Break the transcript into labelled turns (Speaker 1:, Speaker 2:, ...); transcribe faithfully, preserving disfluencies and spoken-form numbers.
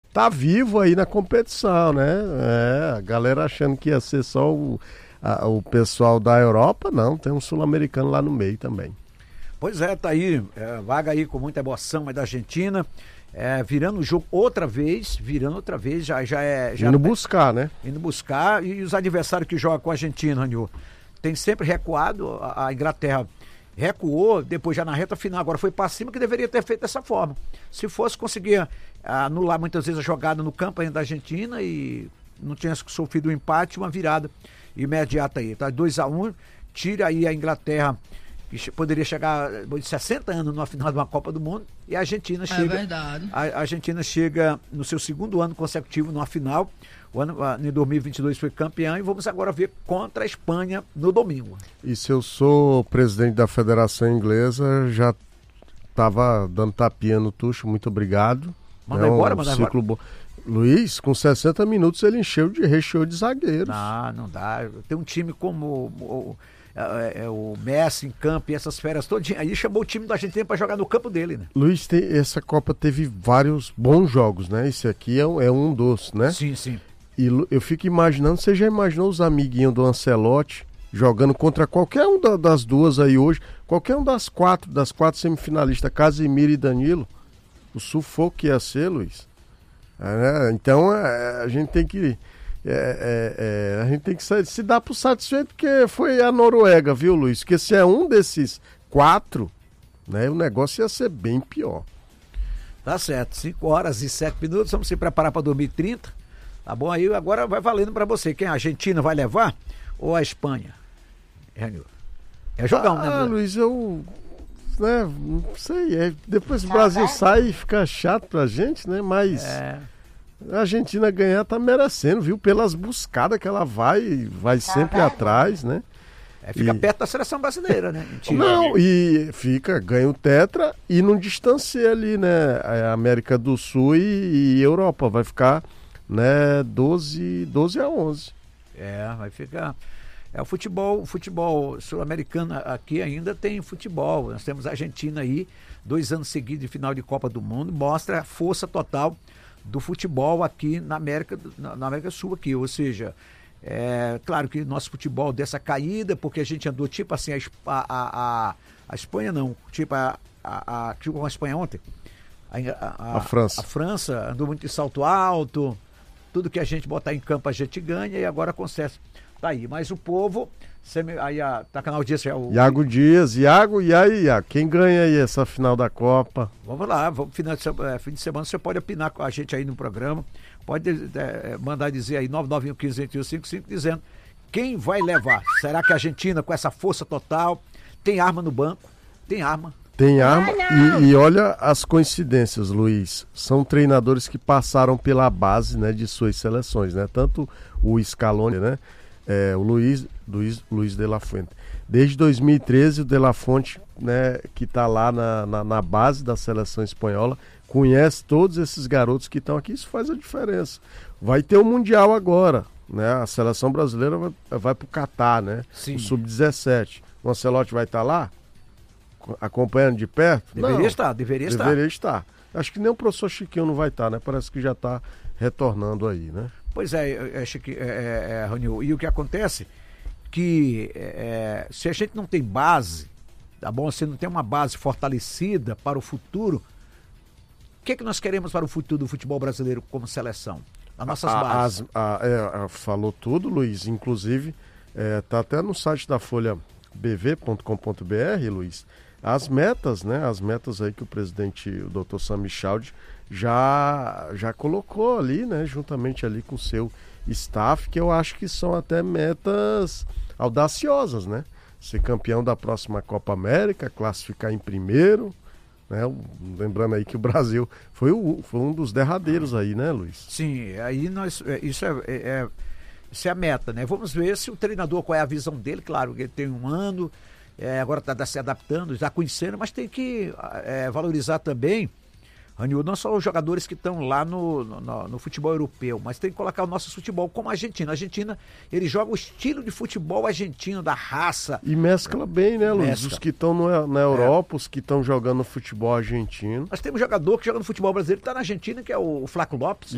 Speaker 1: tá vivo aí na competição, né? É, a galera achando que ia ser só o, a, o pessoal da Europa, não, tem um sul-americano lá no meio também.
Speaker 2: Pois é, tá aí, é, vaga aí com muita emoção é da Argentina, é, virando o jogo outra vez, virando outra vez, já, já é... Já
Speaker 1: indo buscar, né?
Speaker 2: Indo buscar, e os adversários que jogam com a Argentina, Ranil, tem sempre recuado, a, a Inglaterra recuou, depois já na reta final, agora foi para cima, que deveria ter feito dessa forma. Se fosse conseguir anular muitas vezes a jogada no campo ainda da Argentina e não tinha sofrido um empate, uma virada imediata aí, tá? dois a um, tira aí a Inglaterra, que poderia chegar de sessenta anos numa final de uma Copa do Mundo, e a Argentina chega...
Speaker 3: É verdade.
Speaker 2: A, a Argentina chega no seu segundo ano consecutivo numa final. O ano, em dois mil e vinte e dois foi campeão, e vamos agora ver contra a Espanha no domingo.
Speaker 1: E se eu sou presidente da Federação Inglesa, já estava dando tapinha no tucho, muito obrigado.
Speaker 2: Manda
Speaker 1: é um
Speaker 2: embora, manda
Speaker 1: ciclo
Speaker 2: embora.
Speaker 1: Bo... Luiz, com sessenta minutos ele encheu de recheio de zagueiros.
Speaker 2: Não, não dá. Tem um time como o, o, é, é, o Messi em campo e essas feras todinhas. Aí chamou o time da Argentina para jogar no campo dele, né?
Speaker 1: Luiz, tem, essa Copa teve vários bons jogos, né? Esse aqui é um, é um dos, né?
Speaker 2: Sim, sim.
Speaker 1: E eu fico imaginando, você já imaginou os amiguinhos do Ancelotti jogando contra qualquer um da, das duas aí hoje, qualquer um das quatro, das quatro semifinalistas, Casemiro e Danilo, o sufoco que ia ser, Luiz. É, né? Então é, a gente tem que é, é, é, a gente tem que se dar por satisfeito, porque foi a Noruega, viu, Luiz? Porque se é um desses quatro, né, o negócio ia ser bem pior.
Speaker 2: Tá certo, cinco horas e sete minutos, vamos se preparar para dois mil e trinta. Tá bom? Aí agora vai valendo pra você. Quem a Argentina vai levar ou a Espanha? É, é jogão,
Speaker 1: ah,
Speaker 2: né?
Speaker 1: Ah, Luiz, eu... Né, não sei. É, depois o Brasil sai e fica chato pra gente, né? Mas
Speaker 2: é.
Speaker 1: a Argentina ganhar tá merecendo, viu? Pelas buscadas que ela vai, vai sempre atrás, né?
Speaker 2: É, fica
Speaker 1: e...
Speaker 2: perto da seleção brasileira, né? Mentira.
Speaker 1: Não, e fica, ganha o tetra e não distancia ali, né? A América do Sul e, e Europa. Vai ficar... né, doze a onze.
Speaker 2: É, vai ficar. É o futebol, o futebol sul-americano aqui ainda tem futebol. Nós temos a Argentina aí, dois anos seguidos de final de Copa do Mundo, mostra a força total do futebol aqui na América, na, na América Sul aqui, ou seja, é claro que nosso futebol dessa caída, porque a gente andou tipo assim, a, a, a, a Espanha não, tipo a, a, a, a Espanha ontem, a, a, a,
Speaker 1: a França.
Speaker 2: A França andou muito em salto alto. Tudo que a gente botar em campo a gente ganha, e agora consegue. Tá aí, mas o povo, semi, aí a, tá canal Dias é o...
Speaker 1: Iago Dias, Iago, e aí, Iago, quem ganha aí essa final da Copa?
Speaker 2: Vamos lá, vamos, final de, é, fim de semana você pode opinar com a gente aí no programa, pode é, mandar dizer aí nove nove um um cinco um cinco cinco dizendo quem vai levar. Será que a Argentina com essa força total, tem arma no banco? Tem arma.
Speaker 1: Tem arma e, e olha as coincidências, Luiz. São treinadores que passaram pela base, né, de suas seleções, né? Tanto o Scaloni, né? É, o Luiz, Luiz, Luiz de la Fuente. Desde dois mil e treze, o De La Fonte, né, que está lá na, na, na base da seleção espanhola, conhece todos esses garotos que estão aqui. Isso faz a diferença. Vai ter o Mundial agora, né? A seleção brasileira vai, vai para o Catar, né?
Speaker 2: Sim.
Speaker 1: O sub dezessete. O Ancelotti vai estar tá lá? Acompanhando de perto?
Speaker 2: Deveria
Speaker 1: não,
Speaker 2: estar, deveria estar.
Speaker 1: Deveria estar. Acho que nem o professor Chiquinho não vai estar, né? Parece que já está retornando aí, né?
Speaker 2: Pois é, é, é, é, é Ranil, e o que acontece que é, se a gente não tem base, tá bom? Se não tem uma base fortalecida para o futuro, o que é que nós queremos para o futuro do futebol brasileiro como seleção? As nossas
Speaker 1: a,
Speaker 2: bases.
Speaker 1: As, a, é, falou tudo, Luiz. Inclusive, é, tá até no site da Folha b v ponto com ponto b r, Luiz, as metas, né? As metas aí que o presidente, o doutor Sam Michaldi, já, já colocou ali, né? Juntamente ali com o seu staff, que eu acho que são até metas audaciosas, né? Ser campeão da próxima Copa América, classificar em primeiro, né? Lembrando aí que o Brasil foi, o, foi um dos derradeiros aí, né, Luiz?
Speaker 2: Sim, aí nós, isso é, é, é, isso é a meta, né? Vamos ver se o treinador, qual é a visão dele, claro, ele tem um ano, é, agora está se adaptando, já conhecendo, mas tem que é, valorizar também, Ranil, não só os jogadores que estão lá no, no, no futebol europeu, mas tem que colocar o nosso futebol como a Argentina. A Argentina, ele joga o estilo de futebol argentino, da raça.
Speaker 1: E mescla bem, né, Luiz?
Speaker 2: Mescla.
Speaker 1: Os que estão na Europa, é. os que estão jogando no futebol argentino.
Speaker 2: Nós temos jogador que joga no futebol brasileiro, que está na Argentina, que é o Flaco Lopes.